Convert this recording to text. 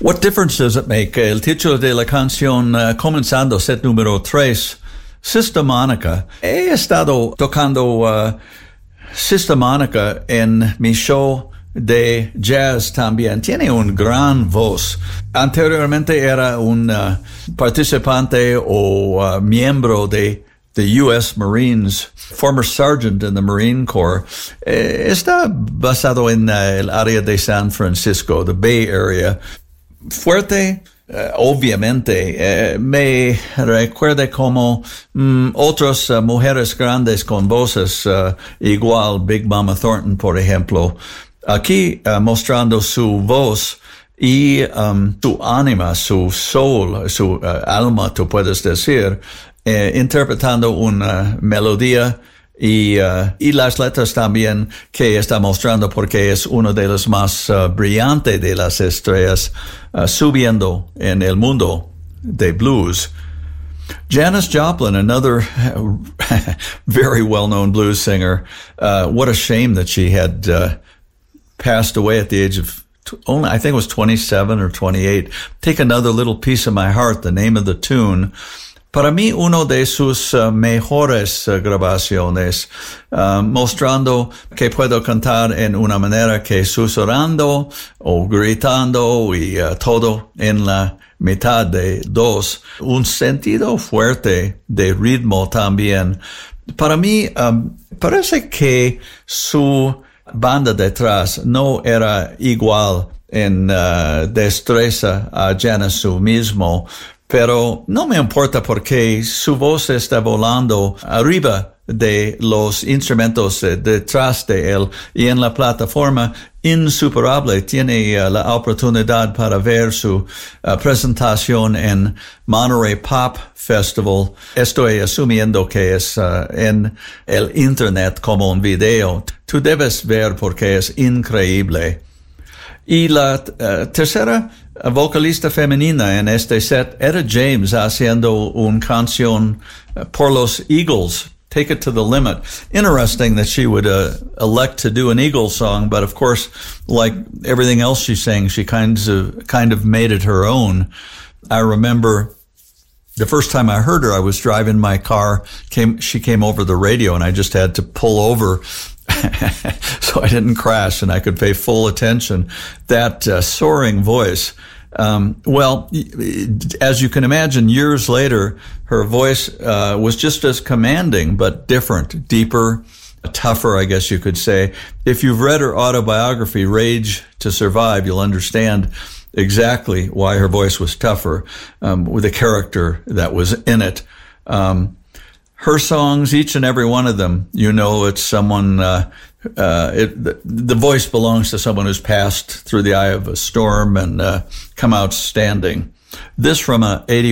What difference does it make? El título de la canción, comenzando set número 3, Sister Monica. He estado tocando Sister Monica en mi show de jazz también. Tiene un gran voz. Anteriormente era un participante o miembro de the U.S. Marines, former sergeant in the Marine Corps. Está basado en el área de San Francisco, the Bay Area. Fuerte, obviamente, me recuerda como otras mujeres grandes con voces igual, Big Mama Thornton, por ejemplo. Aquí mostrando su voz y su ánima, su soul, su alma, tú puedes decir, interpretando una melodía y las letras también que está mostrando porque es uno de los más brillantes de las estrellas subiendo en el mundo de blues. Janis Joplin, another very well-known blues singer. What a shame that she had passed away at the age of only, I think it was 27 or 28. Take Another Little Piece of My Heart, the name of the tune. Para mí, uno de sus mejores grabaciones, mostrando que puedo cantar en una manera que susurrando o gritando y todo en la mitad de dos. Un sentido fuerte de ritmo también. Para mí, parece que su banda detrás no era igual en destreza a Janis su mismo, pero no me importa porque su voz está volando arriba de los instrumentos detrás de él y en la plataforma insuperable tiene la oportunidad para ver su presentación en Monterey Pop Festival. Estoy asumiendo que es en el internet como un video. Tú debes ver porque es increíble. Y la tercera vocalista femenina en este set, Etta James, haciendo una canción por los Eagles, Take It to the Limit. Interesting that she would elect to do an Eagles song, but of course, like everything else she sang, she kind of made it her own. I remember the first time I heard her, I was driving my car, she came over the radio and I just had to pull over so I didn't crash and I could pay full attention. That soaring voice. Well, as you can imagine, years later, her voice was just as commanding, but different, deeper, tougher, I guess you could say. If you've read her autobiography, Rage to Survive, you'll understand exactly why her voice was tougher, with the character that was in it. Her songs, each and every one of them, it's someone, the voice belongs to someone who's passed through the eye of a storm and come out standing. This from a